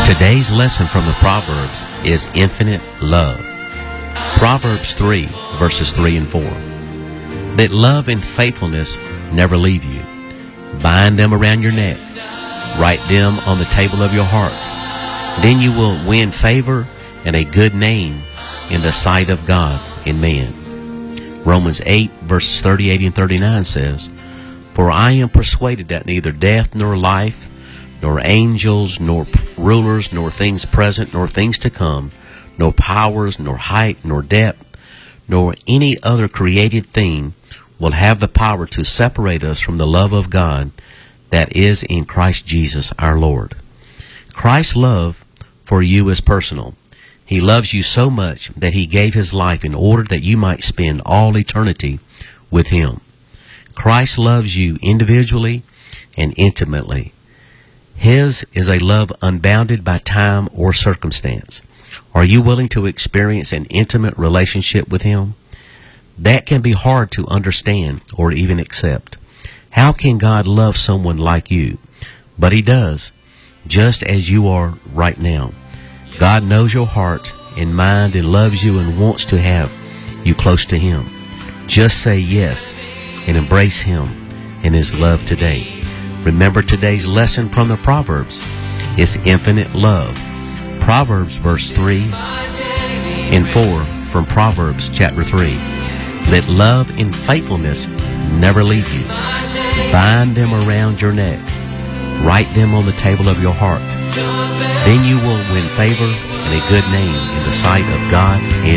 Today's lesson from the Proverbs is infinite love. Proverbs 3, verses 3 and 4. Let love and faithfulness never leave you. Bind them around your neck. Write them on the table of your heart. Then you will win favor and a good name in the sight of God and man. Romans 8, verses 38 and 39 says, For I am persuaded that neither death nor life, nor angels, nor rulers, nor things present, nor things to come, nor powers, nor height, nor depth, nor any other created thing will have the power to separate us from the love of God that is in Christ Jesus our Lord. Christ's love for you is personal. He loves you so much that He gave His life in order that you might spend all eternity with Him. Christ loves you individually and intimately. His is a love unbounded by time or circumstance. Are you willing to experience an intimate relationship with Him? That can be hard to understand or even accept. How can God love someone like you? But He does, just as you are right now. God knows your heart and mind and loves you and wants to have you close to Him. Just say yes and embrace Him and His love today. Remember, today's lesson from the Proverbs is infinite love. Proverbs verse 3 and 4 from Proverbs chapter 3. Let love and faithfulness never leave you. Bind them around your neck. Write them on the table of your heart. Then you will win favor and a good name in the sight of God and